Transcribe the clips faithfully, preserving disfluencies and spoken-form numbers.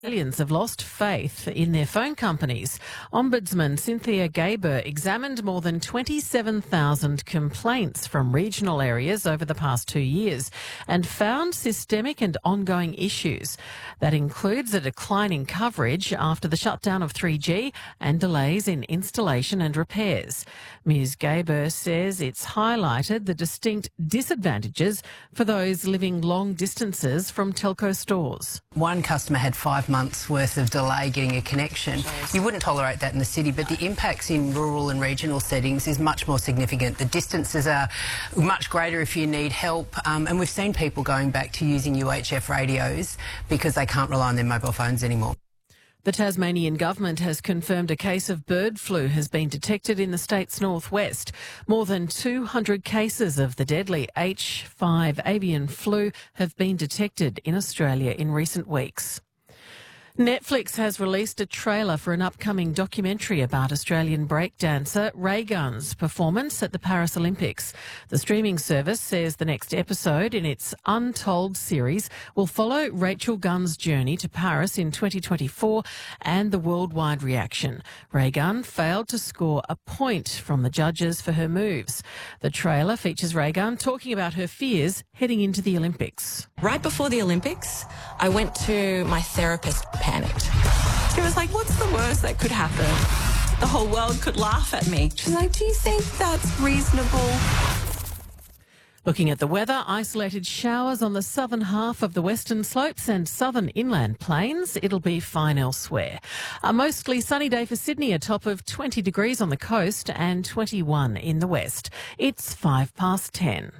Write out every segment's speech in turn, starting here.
Australians have lost faith in their phone companies. Ombudsman Cynthia Gaber examined more than twenty-seven thousand complaints from regional areas over the past two years and found systemic and ongoing issues. That includes a decline in coverage after the shutdown of three G and delays in installation and repairs. Ms Gaber says it's highlighted the distinct disadvantages for those living long distances from telco stores. One customer had five months worth of delay getting a connection. You wouldn't tolerate that in the city, but the impacts in rural and regional settings is much more significant. The distances are much greater if you need help, um, and we've seen people going back to using U H F radios because they can't rely on their mobile phones anymore. The Tasmanian government has confirmed a case of bird flu has been detected in the state's northwest. More than two hundred cases of the deadly H five avian flu have been detected in Australia in recent weeks. Netflix has released a trailer for an upcoming documentary about Australian breakdancer Ray Gunn's performance at the Paris Olympics. The streaming service says the next episode in its Untold series will follow Rachel Gunn's journey to Paris in twenty twenty-four and the worldwide reaction. Ray Gunn failed to score a point from the judges for her moves. The trailer features Ray Gunn talking about her fears heading into the Olympics. Right before the Olympics, I went to my therapist, panicked. She was like, what's the worst that could happen? The whole world could laugh at me. She's like, do you think that's reasonable? Looking at the weather, isolated showers on the southern half of the western slopes and southern inland plains. It'll be fine elsewhere. A mostly sunny day for Sydney, a top of twenty degrees on the coast and twenty-one in the west. It's five past ten.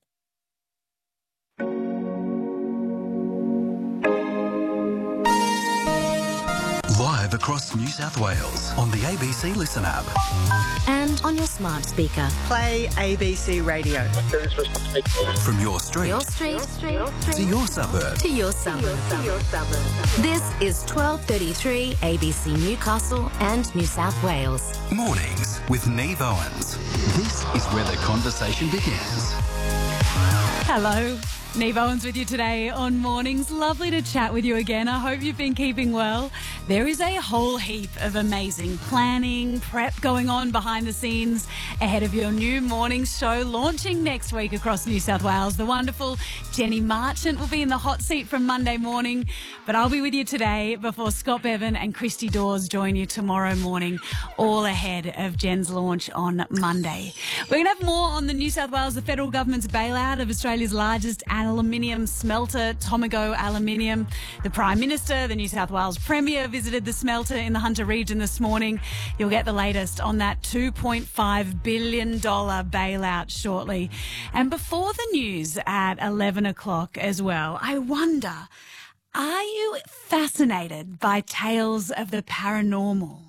Live across New South Wales on the A B C Listen app. And on your smart speaker. Play A B C Radio. From your street, Your street, your street, your street to your suburb. to your suburb. To your suburb. This is twelve thirty-three A B C Newcastle and New South Wales. Mornings with Neve Owens. This is where the conversation begins. Hello, Neve Owens with you today on Mornings. Lovely to chat with you again. I hope you've been keeping well. There is a whole heap of amazing planning, prep going on behind the scenes ahead of your new morning show launching next week across New South Wales. The wonderful Jenny Marchant will be in the hot seat from Monday morning, but I'll be with you today before Scott Bevan and Christy Dawes join you tomorrow morning, all ahead of Jen's launch on Monday. We're going to have more on the New South Wales, the federal government's bailout of Australia's largest aluminium smelter, Tomago Aluminium. The Prime Minister, the New South Wales Premier, visited the smelter in the Hunter region this morning. You'll get the latest on that two point five billion dollars bailout shortly. And before the news at eleven o'clock as well, I wonder, are you fascinated by tales of the paranormal?